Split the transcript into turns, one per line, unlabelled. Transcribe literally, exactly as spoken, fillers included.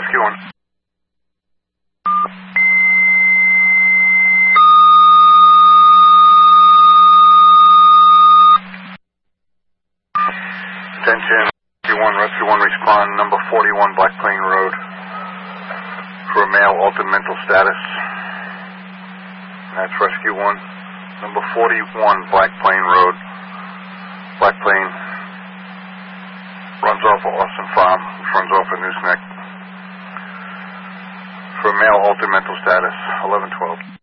Rescue one. Attention, Rescue one, Rescue one, respond, number forty-one Black Plain Road, for a male altered mental status. That's Rescue one, number forty-one Black Plain Road, Black Plain, runs off of Austin Farm, which runs off of Nooseneck, for a male altered mental status, eleven twelve.